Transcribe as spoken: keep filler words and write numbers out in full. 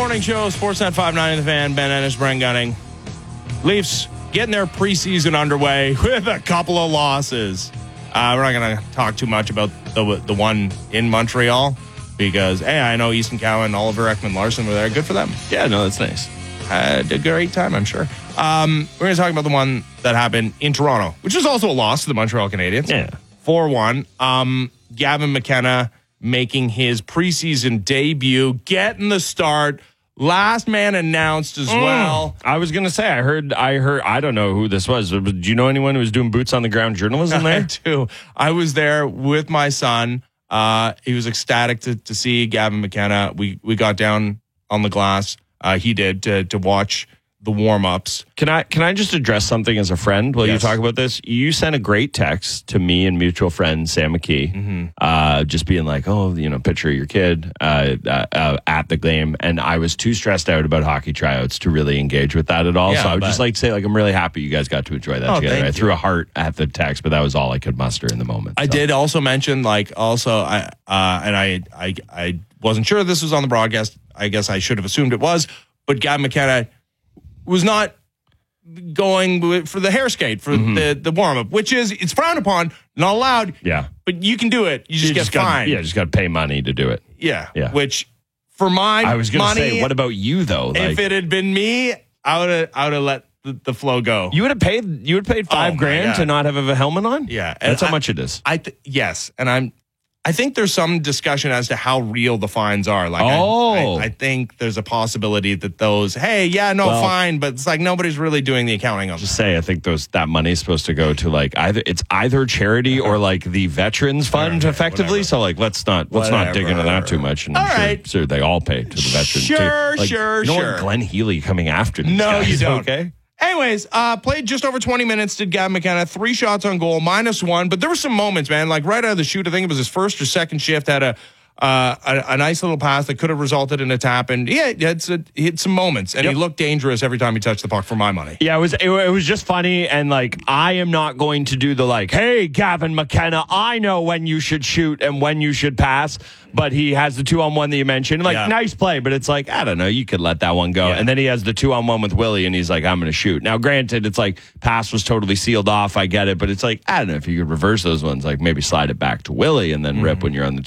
Morning Show, Sportsnet five ninety The Fan, Ben Ennis, Brent Gunning. Leafs getting their preseason underway with a couple of losses. Uh, we're not going to talk too much about the the one in Montreal because, hey, I know Easton Cowan, Oliver Ekman-Larsson were there. Good for them. Yeah, no, that's nice. Had a great time, I'm sure. Um, we're going to talk about the one that happened in Toronto, which was also a loss to the Montreal Canadiens. Yeah. four one. Um, Gavin McKenna making his preseason debut, getting the start. Last man announced as Mm. well. I was going to say, I heard, I heard, I don't know who this was. But do you know anyone who was doing boots on the ground journalism there? I do. I was there with my son. Uh, he was ecstatic to, to see Gavin McKenna. We we got down on the glass. Uh, he did to to watch the warm-ups. Can I can I just address something as a friend while Yes. you talk about this? You sent a great text to me and mutual friend Sam McKee, Mm-hmm. uh, just being like, oh, you know, picture your kid uh, uh, uh, at the game. And I was too stressed out about hockey tryouts to really engage with that at all. Yeah, so I would but- just like to say, like, I'm really happy you guys got to enjoy that Oh, together. thank I you. threw a heart at the text, but that was all I could muster in the moment. I So. did also mention, like, also, I uh, and I, I I wasn't sure this was on the broadcast. I guess I should have assumed it was, but Gavin McKenna was not going with- for the hair skate for Mm-hmm. the the warm up, which is it's frowned upon, not allowed. Yeah. but you can do it. You just You get just got, fined. yeah, just got to pay money to do it. yeah, Yeah. Which for my I was going to money, say, what about you though? if Like, it had been me, I would have I would have let the, the flow go. you would have paid. You would have paid five Oh, my grand God. to not have a helmet on. Yeah, and that's how I- much it is. I th- yes, and I'm. I think there's some discussion as to how real the fines are. Like, I- Oh. I, I think there's a possibility that those, hey, yeah, no, Well- fine, but it's like nobody's really doing the accounting on Just that. say, I think those that money is supposed to go to like either it's either charity or like the veterans fund, Okay, effectively. whatever. So like, let's not let's not dig into Whatever. that too much. And I'm All sure, right. sure they all pay to the veterans. too. Sure, Like, sure, you don't sure. want Glenn Healy coming after these No, guys, you don't. Okay. Anyways, uh, played just over twenty minutes, did Gavin McKenna, three shots on goal, minus one, but there were some moments, man, like right out of the chute, I think it was his first or second shift, had a uh, a, a nice little pass that could have resulted in a tap, and yeah, he had, some- he had some moments, and Yep. he looked dangerous every time he touched the puck for my money. Yeah, it was it, it was just funny, and like I am not going to do the like, hey, Gavin McKenna, I know when you should shoot and when you should pass, but he has the two on one that you mentioned, like Yeah. nice play, but it's like I don't know, you could let that one go, Yeah. and then he has the two on one with Willie, and he's like, I'm going to shoot. Now, granted, it's like pass was totally sealed off, I get it, but it's like I don't know if you could reverse those ones, like maybe slide it back to Willie and then rip when you're on the